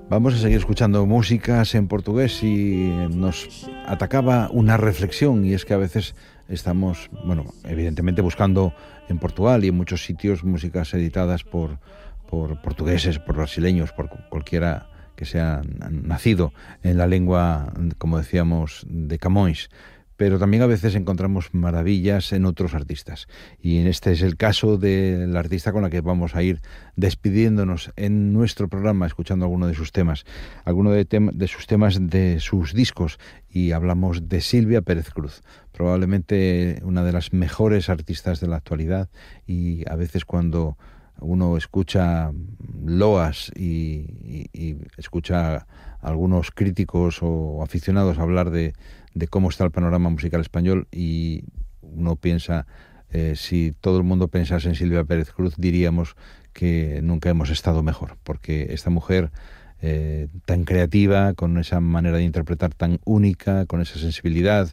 Vamos a seguir escuchando músicas en portugués y nos atacaba una reflexión, y es que a veces estamos, bueno, evidentemente buscando en Portugal y en muchos sitios músicas editadas por portugueses, por brasileños, por cualquiera que sea nacido en la lengua, como decíamos, de Camões. Pero también a veces encontramos maravillas en otros artistas. Y este es el caso del artista con la que vamos a ir despidiéndonos en nuestro programa, escuchando alguno de sus temas, de sus temas de sus discos. Y hablamos de Silvia Pérez Cruz, probablemente una de las mejores artistas de la actualidad. Y a veces cuando uno escucha loas y escucha a algunos críticos o aficionados hablar de cómo está el panorama musical español, y uno piensa, si todo el mundo pensase en Silvia Pérez Cruz, diríamos que nunca hemos estado mejor, porque esta mujer tan creativa, con esa manera de interpretar tan única, con esa sensibilidad,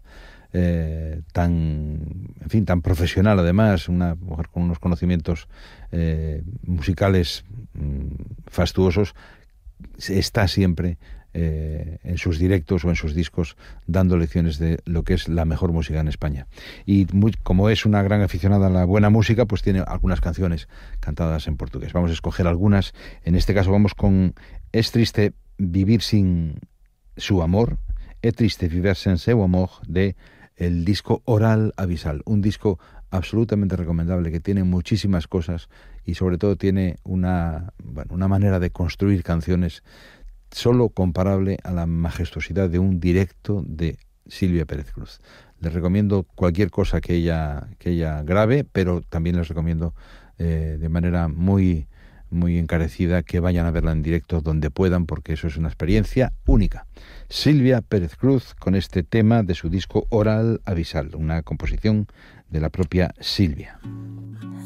tan profesional, además, una mujer con unos conocimientos musicales fastuosos, está siempre en sus directos o en sus discos dando lecciones de lo que es la mejor música en España. Y como es una gran aficionada a la buena música, pues tiene algunas canciones cantadas en portugués. Vamos a escoger algunas. En este caso vamos con Es triste vivir sin su amor, É triste viver sen seu amor, de el disco Oral Abisal, un disco absolutamente recomendable que tiene muchísimas cosas y sobre todo tiene una manera de construir canciones solo comparable a la majestuosidad de un directo de Silvia Pérez Cruz. Les recomiendo cualquier cosa que ella grabe, pero también les recomiendo de manera muy, muy encarecida que vayan a verla en directo donde puedan, porque eso es una experiencia única. Silvia Pérez Cruz con este tema de su disco Oral Abisal, una composición de la propia Silvia.